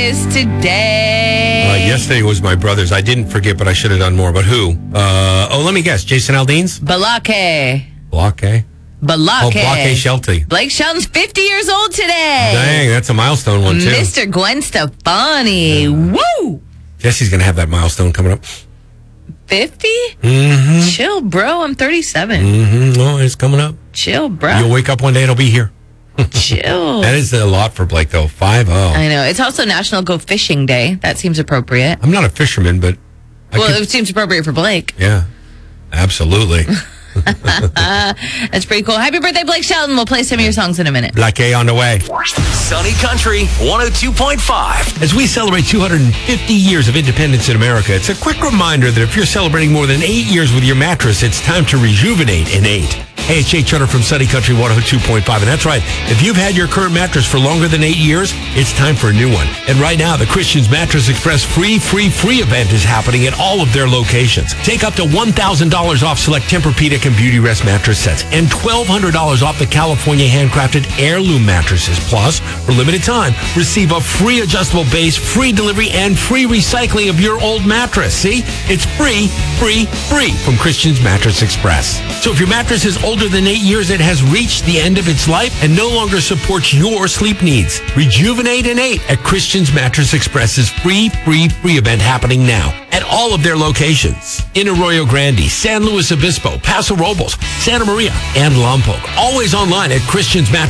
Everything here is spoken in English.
is today? Yesterday was my brother's. I didn't forget, but I should have done more. But who? Let me guess. Jason Aldean's? Balake. Blake? Balake. Oh, Blake Shelty. Blake Shelton's 50 years old today. Dang, that's a milestone one, too. Mr. Gwen Stefani. Yeah. Woo! Jesse's going to have that milestone coming up. 50? Mm-hmm. Chill, bro. I'm 37. Mm-hmm. Oh, it's coming up. Chill, bro. You'll wake up one day and it'll be here. Chill. That is a lot for Blake, though. 5-0. I know. It's also National Go Fishing Day. That seems appropriate. I'm not a fisherman, but... It seems appropriate for Blake. Yeah, absolutely. That's pretty cool. Happy birthday, Blake Shelton. We'll play some of your songs in a minute. Blake on the way. Sunny Country 102.5. As we celebrate 250 years of independence in America, it's a quick reminder that if you're celebrating more than 8 years with your mattress, it's time to rejuvenate in 8. Hey, it's Jay Chutter from Sunny Country 102.5. And that's right. If you've had your current mattress for longer than 8 years, it's time for a new one. And right now, the Christian's Mattress Express free event is happening at all of their locations. Take up to $1,000 off select Tempur-Pedic and Beauty Rest mattress sets and $1,200 off the California handcrafted heirloom mattresses. Plus, for limited time, receive a free adjustable base, free delivery, and free recycling of your old mattress. See? It's free from Christian's Mattress Express. So if your mattress is older than 8 years, it has reached the end of its life and no longer supports your sleep needs. Rejuvenate in 8 at Christian's Mattress Express's free event happening now at all of their locations. In Arroyo Grande, San Luis Obispo, Paso Robles, Santa Maria, and Lompoc. Always online at Christian's Mattress